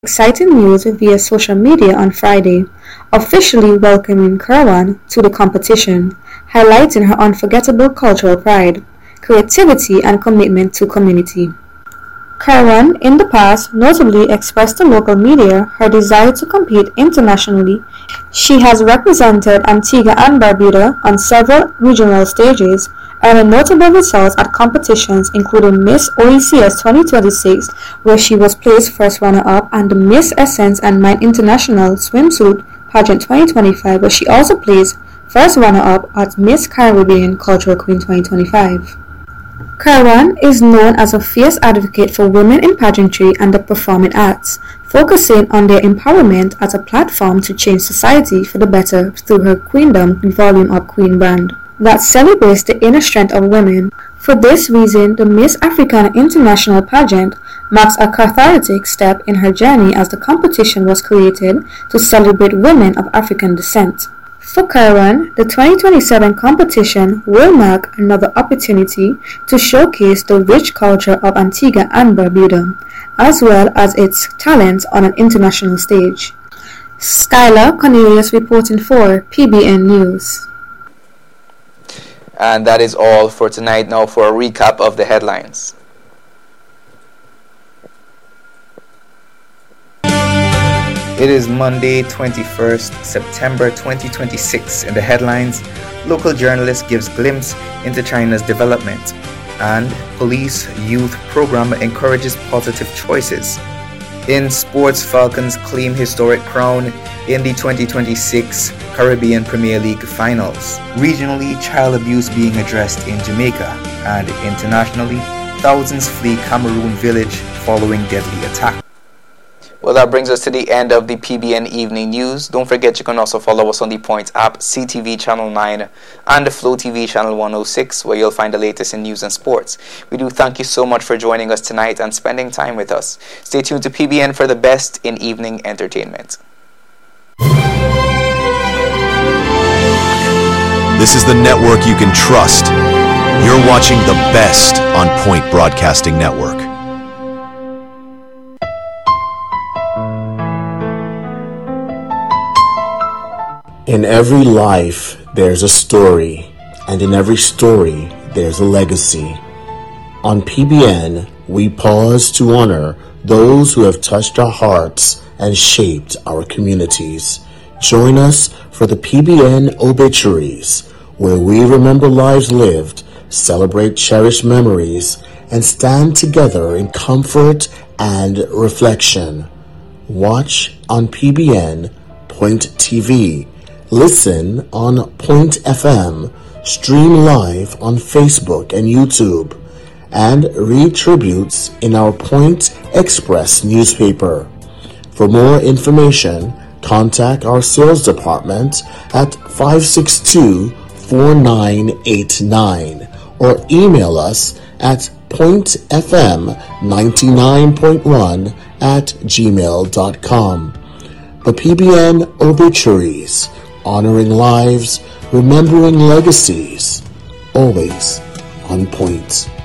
exciting news via social media on Friday, officially welcoming Kirwan to the competition, highlighting her unforgettable cultural pride, creativity, and commitment to community. Kirwan, in the past, notably expressed to local media her desire to compete internationally. She has represented Antigua and Barbuda on several regional stages, earning notable results at competitions including Miss OECS 2026, where she was placed first runner-up, and the Miss Essence and Mind International Swimsuit Pageant 2025, where she also placed first runner-up at Miss Caribbean Cultural Queen 2025. Kirwan is known as a fierce advocate for women in pageantry and the performing arts, focusing on their empowerment as a platform to change society for the better through her Queendom Volume Up Queen brand that celebrates the inner strength of women. For this reason, the Miss Africana International pageant marks a cathartic step in her journey, as the competition was created to celebrate women of African descent. For Kirwan, the 2027 competition will mark another opportunity to showcase the rich culture of Antigua and Barbuda, as well as its talents on an international stage. Skylar Cornelius reporting for PBN News. And that is all for tonight. Now for a recap of the headlines. It is Monday, 21st September 2026. In the headlines, local journalist gives glimpse into China's development, and police youth program encourages positive choices. In sports, Falcons claim historic crown in the 2026 Caribbean Premier League finals. Regionally, child abuse being addressed in Jamaica, and internationally, thousands flee Cameroon village following deadly attack. Well, that brings us to the end of the PBN Evening News. Don't forget you can also follow us on the Point app, CTV Channel 9, and the Flow TV Channel 106, where you'll find the latest in news and sports. We do thank you so much for joining us tonight and spending time with us. Stay tuned to PBN for the best in evening entertainment. This is the network you can trust. You're watching the best on Point Broadcasting Network. In every life, there's a story, and in every story, there's a legacy. On PBN, we pause to honor those who have touched our hearts and shaped our communities. Join us for the PBN Obituaries, where we remember lives lived, celebrate cherished memories, and stand together in comfort and reflection. Watch on PBN Point TV. Listen on Point FM, stream live on Facebook and YouTube, and read tributes in our Point Express newspaper. For more information, contact our sales department at 562-4989 or email us at pointfm99.1@gmail.com. The PBN Obituaries, honoring lives, remembering legacies, always on point.